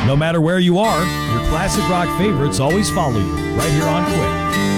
No matter where you are, your classic rock favorites always follow you right here on Quick.